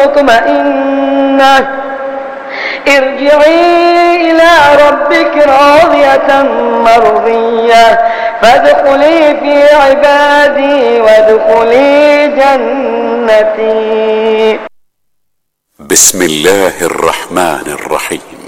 مطمئنة ارجعي إلى ربك راضية مرضية فادخلي في عبادي وادخلي جنتي. بسم الله الرحمن الرحيم.